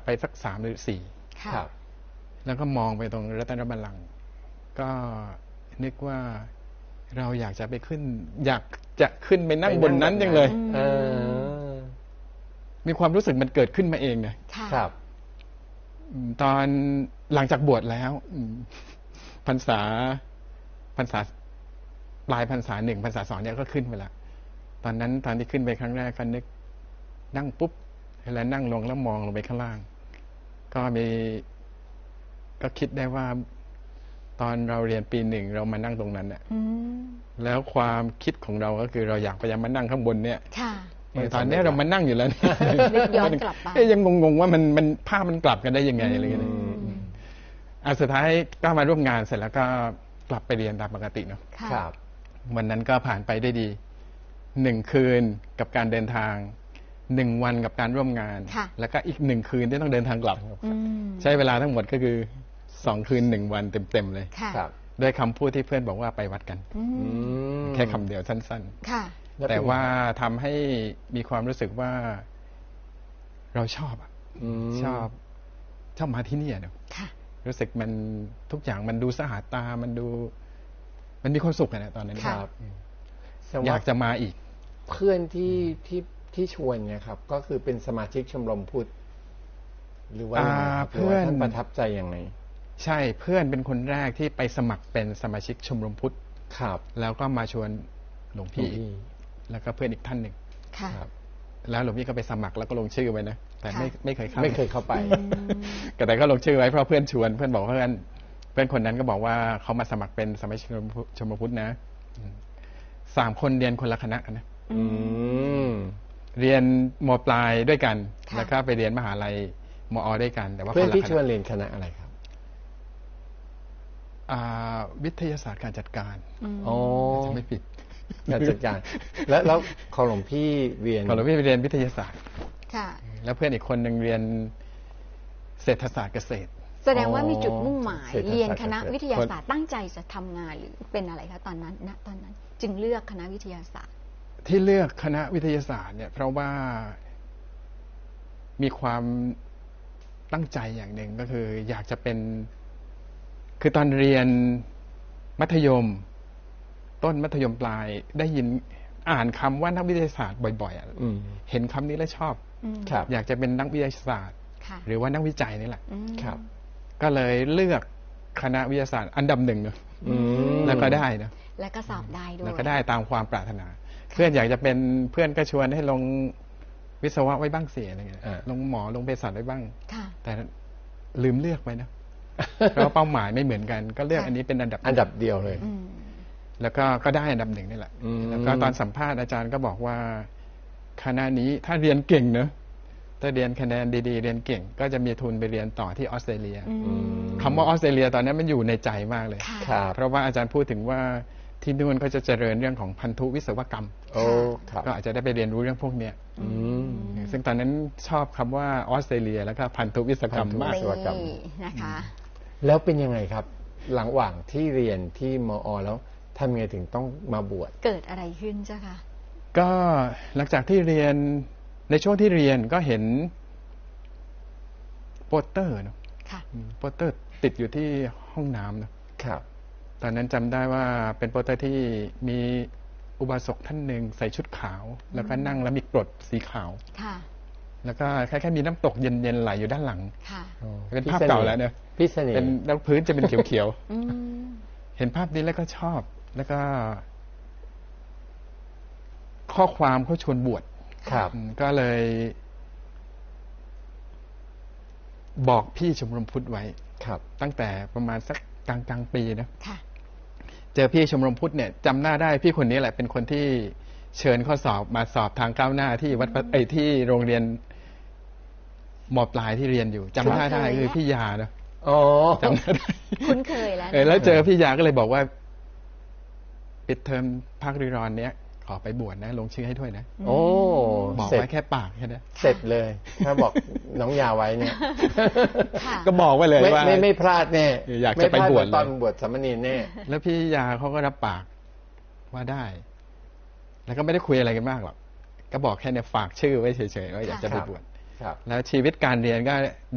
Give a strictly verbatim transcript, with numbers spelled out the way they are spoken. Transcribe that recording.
ไปสักสามหรือสี่ครับแล้วก็มองไปตรงรัตนบัลลังก์ก็นึกว่าเราอยากจะไปขึ้น อยากจะขึ้นไปนั่งบนนั้นจังเลยเออมีความรู้สึกมันเกิดขึ้นมาเองนะครับตอนหลังจากบวชแล้วพรรษาพรรษาปลายพรรษาหนึ่งพรรษาสองเนี่ยก็ขึ้นไปแล้วตอนนั้นตอนที่ขึ้นไปครั้งแรกก็นึกนั่งปุ๊บแล้วนั่งลงแล้วมองลงไปข้างล่างก็มีก็คิดได้ว่าตอนเราเรียนปีหนึ่งเรามานั่งตรงนั้นเนี่ยแล้วความคิดของเราก็คือเราอยากพยายามมานั่งข้างบนเนี่ยตอนนี้เรามานั่งอยู่แล้วย้อนกลับไปยังงงๆว่ามันมันภาพมันกลับกันได้ยังไงอะไรอย่างเงี้ยอ่ะสุดท้ายก็มาร่วมงานเสร็จแล้วก็กลับไปเรียนตามปกติเนาะครับวันนั้นก็ผ่านไปได้ดีหนึ่งคืนกับการเดินทางหนึ่งวันกับการร่วมงานแล้วก็อีกหนึ่งคืนที่ต้องเดินทางกลับใช้เวลาทั้งหมดก็คือสองคืนหนึ่งวันเต็มๆเลยด้วยคำพูดที่เพื่อนบอกว่าไปวัดกันแค่คำเดียวสั้นๆแต่ว่าทำให้มีความรู้สึกว่าเราชอบอ่ะชอบชอบมาที่นี่เนาะรู้สึกมันทุกอย่างมันดูสะอาดตามันดูมันมีความสุขนะตอนนั้นครับอยากจะมาอีกเพื่อนที่ที่ที่ชวนเนี่ยครับก็คือเป็นสมาชิกชมรมพุทธหรือว่าเพื่อนประทับใจยังไงใช่เพื่อนเป็นคนแรกที่ไปสมัครเป็นสมาชิกชมรมพุทธครับแล้วก็มาชวนหลวงพี่แล้วก็เพื่อนอีกท่านหนึ่งครับแล้วหลวงพี่ก็ไปสมัครแล้วก็ลงชื่อไว้นะแต่ไม่ไม่เคยเข้าไม่เคยเข้าไปแต่ก็ลงชื่อไว้เพราะเพื่อนชวนเพื่อนบอกเพื่อนเพื่อนคนนั้นก็บอกว่าเขามาสมัครเป็นสมาชิกชมรมพุทธนะสามคนเรียนคนละคณะนะเรียนม.ปลายด้วยกันแล้วก็ไปเรียนมหาลัยมอ.ด้วยกันแต่ว่าเพื่อนที่ชวนเรียนคณะอะไรครับวิทยาศาสตร์การจัดการอ๋อจะไม่ผิดการจัดการแล้วแล้วของหลวงพี่เรียนของหลวงพี่เรียนวิทยาศาสตร์ค่ะแล้วเพื่อนอีกคนหนึ่งเรียนเศรษฐศาสตร์เกษตรแสดงว่ามีจุดมุ่งหมายเรียนคณะวิทยาศาสตร์ตั้งใจจะทำงานหรือเป็นอะไรคะตอนนั้นณตอนนั้นจึงเลือกคณะวิทยาศาสตร์ที่เลือกคณะวิทยาศาสตร์เนี่ยเพราะว่ามีความตั้งใจอย่างหนึ่งก็คืออยากจะเป็นคือตอนเรียนมัธยมต้นมัธยมปลายได้ยินอ่านคำว่านักวิทยาศาสตร์บ่อยๆเห็นคำนี้แล้วชอบอยากจะเป็นนักวิทยาศาสตร์หรือว่านักวิจัยนี่แหละก็เลยเลือกคณะวิทยาศาสตร์อันดับหนึ่งเนอะแล้วก็ได้นะแล้วก็สอบได้ด้วยแล้วก็ได้ตามความปรารถนาเพื่อนอยากจะเป็นเพื่อนก็ชวนให้ลงวิศวะไว้บ้างเสียอะไรเงี้ยลงหมอลงเภสัชไว้บ้างแต่ลืมเลือกไปนะเพราะเป้าหมายไม่เหมือนกันก็เลือกอันนี้เป็นอันดับอันดับเดียวเลยแล้วก็ก็ได้อันดับหนึ่งนี่แหละแล้วก็ตอนสัมภาษณ์อาจารย์ก็บอกว่าคณะนี้ถ้าเรียนเก่งเนอะถ้าเรียนคะแนนดีๆเรียนเก่งก็จะมีทุนไปเรียนต่อที่ออสเตรเลียคำว่าออสเตรเลียตอนนี้มันอยู่ในใจมากเลยเพราะว่าอาจารย์พูดถึงว่าที่นู่นก็จะเจริญเรื่องของพันธุวิศวกรรมก็อาจจะได้ไปเรียนรู้เรื่องพวกนี้ซึ่งตอนนั้นชอบคำว่าออสเตรเลียแล้วก็พันธุวิศวกรรมมากนะคะแล้วเป็นยังไงครับหลังหว่างที่เรียนที่มอ.แล้วทำไงถึงต้องมาบวชเกิดอะไรขึ้นเจ้าคะก็หลังจากที่เรียนในช่วงที่เรียนก็เห็นโปสเตอร์เนาะโปสเตอร์ติดอยู่ที่ห้องน้ำเนาะตอนนั้นจำได้ว่าเป็นโปสเตอร์ที่มีอุบาสกท่านหนึ่งใส่ชุดขาวแล้วก็นั่งแล้วมีกรดสีขาวแล้วก็แค่แค่มีน้ำตกเย็นๆไหลอยู่ด้านหลังเป็นภาพเก่าแล้วเนอะเป็นแล้วพื้นจะเป็นเขียวๆเห็นภาพนี้แล้วก็ชอบแล้วก็ข้อความเขาชวนบวชก็เลยบอกพี่ชมรมพุทธไว้ตั้งแต่ประมาณสักกลางกลางปีนะเจอพี่ชมรมพุทธเนี่ยจำหน้าได้พี่คนนี้แหละเป็นคนที่เชิญข้อสอบมาสอบทางก้าวหน้าที่วัดไอที่โรงเรียนม.ปลายที่เรียนอยู่จำหน้าได้คือพี่ยาเนาะอ๋อจำได้คุ้นเคยแล้วแล้วเจอพี่ยาก็เลยบอกว่าปิดเทอมภาคฤดูร้อนเนี้ยขอไปบวชนะลงชื่อให้ด้วยนะโอ้บอกไว้แค่ปากแค่นั้นเสร็จเลยถ้าบอกน้องยาไว้เนี่ยก็บอกไว้เลยว่าไม่ไม่พลาดแน่อยากจะไปบวชตอนบวชสามเณรแน่แล้วพี่ยาเขาก็รับปากว่าได้แล้วก็ไม่ได้คุยอะไรกันมากหรอกก็บอกแค่เนี่ยฝากชื่อไว้เฉยๆว่าอยากจะไปบวชแล้วชีวิตการเรียนก็